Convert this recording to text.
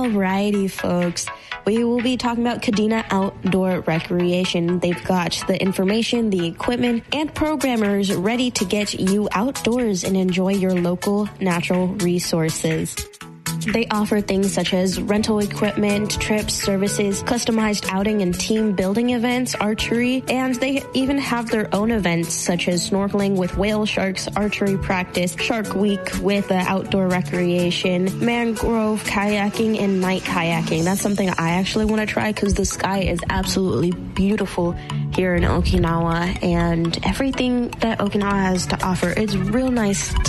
Alrighty, folks. We will be talking about Kadena Outdoor Recreation. They've got the information, the equipment, and programmers ready to get you outdoors and enjoy your local natural resources. They offer things such as rental equipment, trips, services, customized outing and team building events, archery, and they even have their own events such as snorkeling with whale sharks, archery practice, Shark Week with outdoor recreation, mangrove kayaking, and night kayaking. That's something I actually want to try because the sky is absolutely beautiful here in Okinawa, and everything that Okinawa has to offer is real nice